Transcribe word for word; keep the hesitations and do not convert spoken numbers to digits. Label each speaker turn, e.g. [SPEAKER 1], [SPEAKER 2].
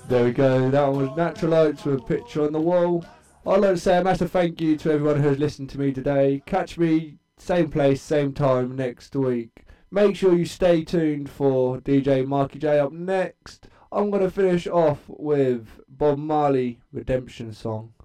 [SPEAKER 1] There we go, that one was Natural Lights with a picture on the wall. I'd like to say a massive thank you to everyone who has listened to me today. Catch me same place, same time next week. Make sure you stay tuned for D J Marky J up next. I'm going to finish off with Bob Marley Redemption Song.